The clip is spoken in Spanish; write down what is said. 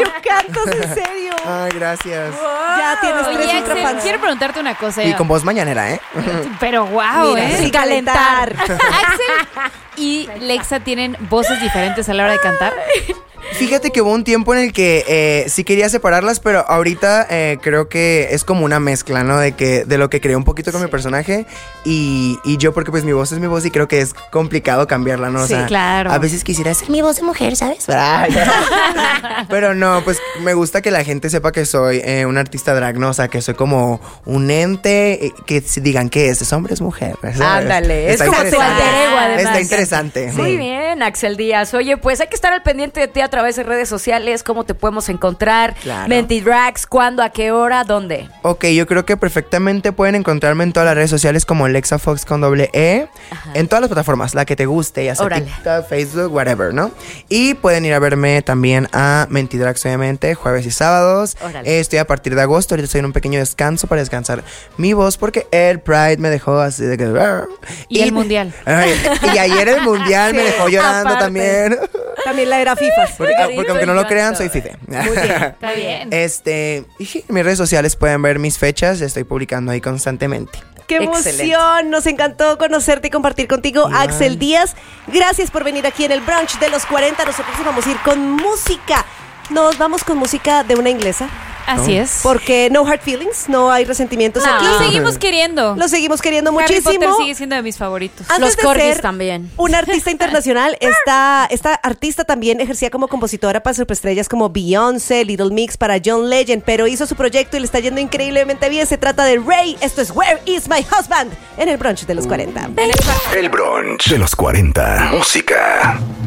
cantas, en serio. Ay, gracias. Ya tienes Oye, 3 Axel, ultrafans. quiero preguntarte una cosa. Y con voz mañanera, ¿eh? Pero wow, Mira, sin calentar. Axel y Lexa tienen voces diferentes a la hora de cantar. Fíjate que hubo un tiempo en el que sí quería separarlas, pero ahorita creo que es como una mezcla, ¿no? De lo que creé un poquito con mi personaje y yo, porque pues mi voz es mi voz y creo que es complicado cambiarla, ¿no? O Sí, sea, claro. A veces quisiera hacer mi voz de mujer, ¿sabes? Pero no, pues me gusta que la gente sepa que soy un artista drag, ¿no? O sea, que soy como un ente que digan que es hombre, es mujer. ¿sabes? Ándale, es como tu alter ego, además. Está interesante. Muy bien, Axel Díaz. Oye, pues hay que estar al pendiente de ti a través de redes sociales. ¿Cómo te podemos encontrar? Claro. Mentidrags, ¿cuándo? ¿A qué hora? ¿Dónde? Ok, yo creo que perfectamente pueden encontrarme en todas las redes sociales como Lexa Fox con doble E. Ajá. En todas las plataformas, la que te guste, ya sea Órale. TikTok, Facebook, whatever, ¿no? Y pueden ir a verme también a Mentidrags, obviamente, jueves y sábados. Órale. Estoy a partir de agosto, ahorita estoy en un pequeño descanso para descansar mi voz porque el Pride me dejó así de que... Y el Mundial. Y ayer el Mundial me dejó llorando aparte. también. También la era FIFAs. Porque aunque no lo crean, soy FIFE. Muy bien. Está bien. Y sí, en mis redes sociales pueden ver mis fechas, estoy publicando ahí constantemente. ¡Qué Excelente. emoción! Nos encantó conocerte y compartir contigo, Igual. Axel Díaz. Gracias por venir aquí en el brunch de los 40. Nosotros vamos a ir con música. Nos vamos con música de una inglesa. Así es. Porque no hard feelings, no hay resentimientos No. aquí. Lo seguimos queriendo. Lo seguimos queriendo Harry muchísimo. Potter sigue siendo de mis favoritos. Antes Los de corgis ser también. una artista internacional, esta artista también ejercía como compositora para superestrellas como Beyoncé, Little Mix para John Legend, pero hizo su proyecto y le está yendo increíblemente bien. Se trata de Ray. Esto es Where Is My Husband en el brunch de los 40. El brunch de los 40. Música.